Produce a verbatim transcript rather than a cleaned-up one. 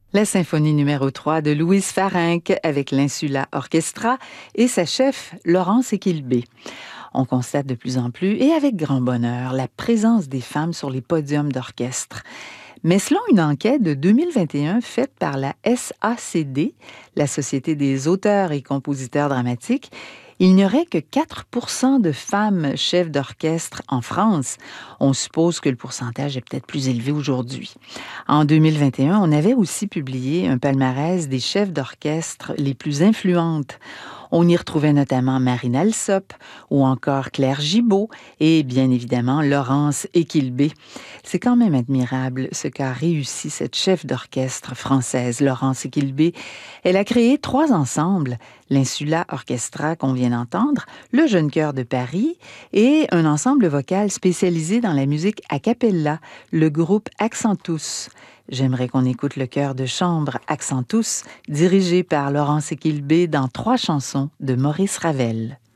La symphonie numéro trois de Louise Farenc avec l'Insula Orchestra et sa chef Laurence Equilbé. On constate de plus en plus, et avec grand bonheur, la présence des femmes sur les podiums d'orchestre. Mais selon une enquête de deux mille vingt et un faite par la S A C D, la Société des auteurs et compositeurs dramatiques, il n'y aurait que quatre pour cent de femmes chefs d'orchestre en France. On suppose que le pourcentage est peut-être plus élevé aujourd'hui. En deux mille vingt et un, on avait aussi publié un palmarès des chefs d'orchestre les plus influentes. On y retrouvait notamment Marine Alsop ou encore Claire Gibault et bien évidemment Laurence Equilbé. C'est quand même admirable ce qu'a réussi cette chef d'orchestre française, Laurence Equilbé. Elle a créé trois ensembles, l'Insula Orchestra qu'on vient d'entendre, le Jeune Chœur de Paris et un ensemble vocal spécialisé dans la musique a cappella, le groupe Accentus. J'aimerais qu'on écoute le chœur de chambre Accentus, dirigé par Laurence Equilbé dans trois chansons de Maurice Ravel.